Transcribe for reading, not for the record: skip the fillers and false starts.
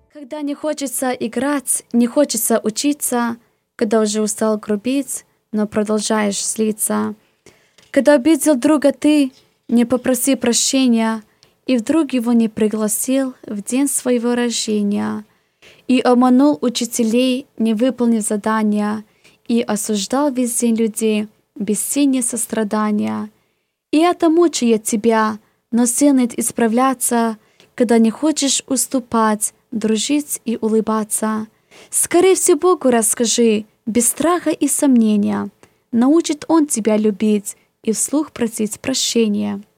Когда не хочется играть, не хочется учиться, когда уже устал грубить, но продолжаешь злиться. Когда обидел друга ты, не попроси прощения, и вдруг его не пригласил в день своего рождения, и обманул учителей, не выполнив задания, и осуждал весь день людей без тени сострадания. И это мучает тебя, но сил нет исправляться, когда не хочешь уступать, дружить и улыбаться. Скорее всего Богу расскажи, без страха и сомнения. Научит Он тебя любить и вслух просить прощения.